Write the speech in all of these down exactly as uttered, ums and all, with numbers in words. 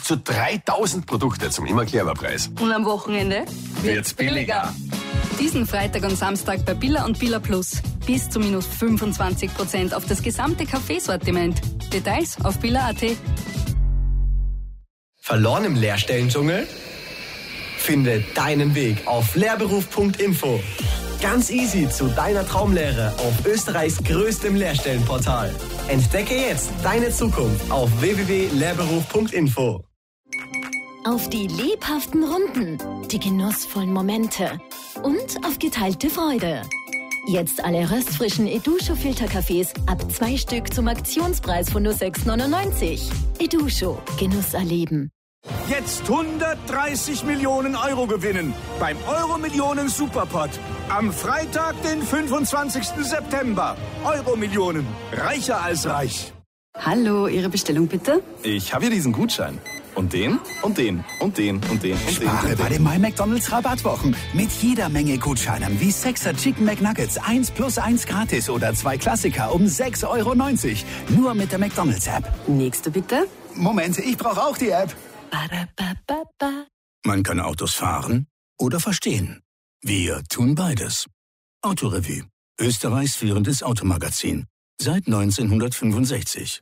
bis zu dreitausend Produkte zum Immer-Clever-Preis. Und am Wochenende Wird's billiger. Diesen Freitag und Samstag bei Billa und Billa Plus. Bis zu minus fünfundzwanzig Prozent auf das gesamte Kaffeesortiment. Details auf billa punkt at. Verloren im Lehrstellendschungel? Finde deinen Weg auf lehrberuf punkt info. Ganz easy zu deiner Traumlehre auf Österreichs größtem Lehrstellenportal. Entdecke jetzt deine Zukunft auf w w w punkt lehrberuf punkt info. Auf die lebhaften Runden, die genussvollen Momente und auf geteilte Freude. Jetzt alle röstfrischen Edusho-Filterkaffees ab zwei Stück zum Aktionspreis von nur sechs neunundneunzig. Edusho, Genuss erleben. Jetzt hundertdreißig Millionen Euro gewinnen beim Euro-Millionen Superpot. Am Freitag, den fünfundzwanzigsten September. Euro-Millionen. Reicher als reich. Hallo, Ihre Bestellung bitte? Ich habe hier diesen Gutschein. Und den, und den, und den, und den, und den. Spare bei den My McDonald's Rabattwochen. Mit jeder Menge Gutscheinen wie Sechser Chicken McNuggets, eins plus eins gratis oder zwei Klassiker um sechs Euro neunzig. Nur mit der McDonald's App. Nächste bitte. Moment, ich brauche auch die App. Ba-da-ba-ba-ba. Man kann Autos fahren oder verstehen. Wir tun beides. Autorevue. Österreichs führendes Automagazin. Seit neunzehnhundertfünfundsechzig.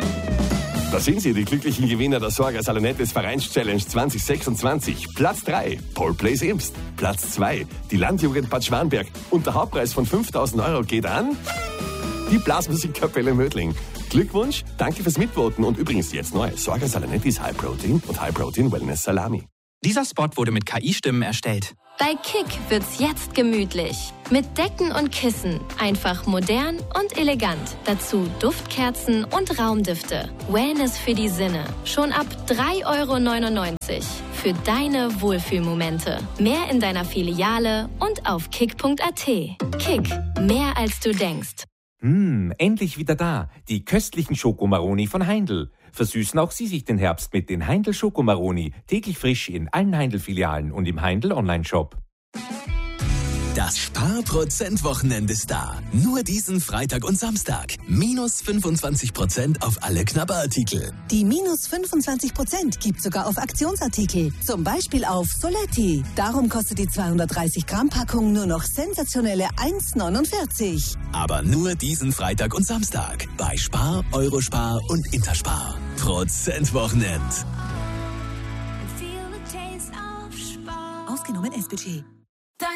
Da sind sie, die glücklichen Gewinner der Sorga Salonettes Vereins-Challenge zwanzig sechsundzwanzig. Platz drei, Paul Place Imst. Platz zwei, die Landjugend Bad Schwanberg. Und der Hauptpreis von fünftausend Euro geht an die Blasmusikkapelle Mödling. Glückwunsch, danke fürs Mitvoten und übrigens jetzt neu. Sorga Salonettis High Protein und High Protein Wellness Salami. Dieser Spot wurde mit K I-Stimmen erstellt. Bei Kick wird's jetzt gemütlich. Mit Decken und Kissen. Einfach modern und elegant. Dazu Duftkerzen und Raumdüfte. Wellness für die Sinne. Schon ab drei Euro neunundneunzig. Für deine Wohlfühlmomente. Mehr in deiner Filiale und auf kick punkt at. Kick. Mehr als du denkst. Hm, endlich wieder da. Die köstlichen Schokomaroni von Heindl. Versüßen auch Sie sich den Herbst mit den Heindl Schokomaroni. Täglich frisch in allen Heindl-Filialen und im Heindl Online-Shop. Das Sparprozent-Wochenende ist da. Nur diesen Freitag und Samstag. Minus fünfundzwanzig Prozent auf alle Knabberartikel. Die minus fünfundzwanzig Prozent gibt sogar auf Aktionsartikel. Zum Beispiel auf Soletti. Darum kostet die zweihundertdreißig Gramm Packung nur noch sensationelle eins neunundvierzig. Aber nur diesen Freitag und Samstag. Bei Spar, Eurospar und Interspar. Prozent-Wochenend. Ausgenommen S-Budget.